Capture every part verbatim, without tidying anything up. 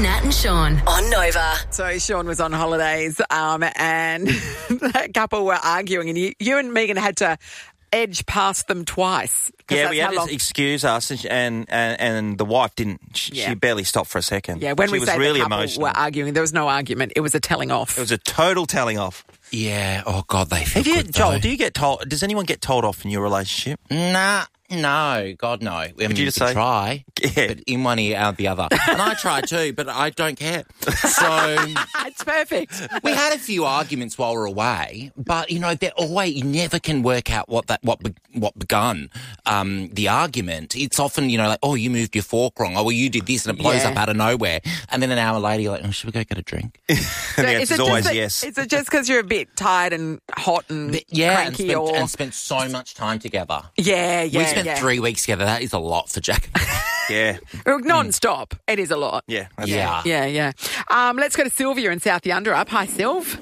Nat and Sean on Nova. So Sean was on holidays um, and that couple were arguing and you, you and Megan had to edge past them twice. Yeah, we had long... to excuse us and, and and and the wife didn't. She, yeah. she barely stopped for a second. Yeah, when she we was say really the couple emotional. were arguing, there was no argument. It was a telling off. It was a total telling off. Yeah. Oh, God, they feel Have you, good, Joel, though. do you get told? Does anyone get told off in your relationship? Nah, no. God, no. I mean, you just can say? try, Yeah. but in one ear, out the other. And I try too, but I don't care. So It's perfect. we had a few arguments while we were away, but, you know, they're always, you never can work out what that what be, what begun um, the argument. It's often, you know, like, oh, you moved your fork wrong. Oh, well, you did this, and it blows Yeah. up out of nowhere. And then an hour later, you're like, oh, should we go get a drink? And the is answer's it always just that- yes. Is it just because you're a bit tired and hot and But, yeah, and cranky spent, or... and spent so much time together. Yeah, yeah, we spent yeah. three weeks together. That is a lot for Jack. Yeah. Well, non-stop. It is a lot. Yeah. That's Yeah. Yeah, yeah. Um, let's go to Sylvia in South Yander. Hi, Sylv.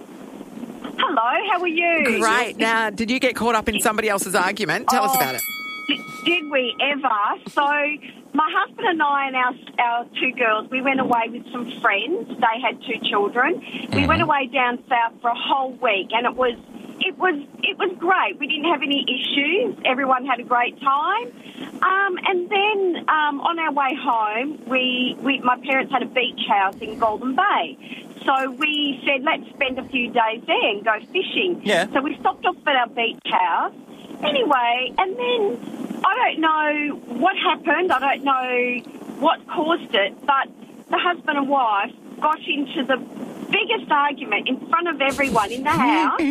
Hello, how are you? Great. Now, did you get caught up in somebody else's argument? Tell us Oh, about it. d- Did we ever? So my husband and I and our, our two girls, we went away with some friends. They had two children. We went away down south for a whole week, and it was it was it was great. We didn't have any issues. Everyone had a great time. Um, and then um, on our way home, we, we my parents had a beach house in Golden Bay. So we said, let's spend a few days there and go fishing. Yeah. So we stopped off at our beach house. Anyway, and then I don't know what happened. I don't know what caused it, but the husband and wife got into the biggest argument in front of everyone in the house.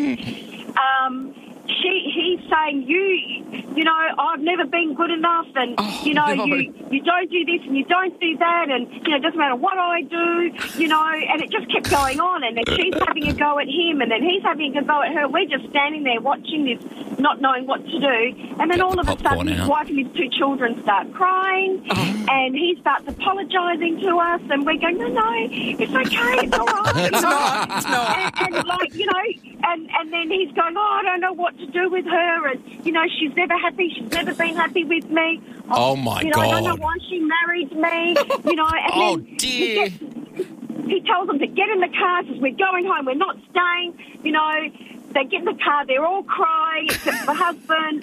Um, she, he's saying, you, you know, I've never been good enough, and Oh, you know, no. you, you don't do this and you don't do that, and you know, it doesn't matter what I do, you know, and it just kept going on, and then she's having a go at him, and then he's having a go at her. We're just standing there watching this, not knowing what to do, and then Get all the of a popcorn sudden, his out. wife and his two children start crying, and he starts apologising to us, and we're going, no, no, it's okay, it's all right. It's not. It's not. And, and like, you know, and, and then he's going, oh, I don't know what to do with her, and, you know, she's never happy, she's never been happy with me. Oh, my you know, I don't know God. why she married me, you know, and Oh, then dear. He, gets, he tells them to get in the car, says, we're going home, we're not staying, you know. They get in the car, they're all crying, except for the husband,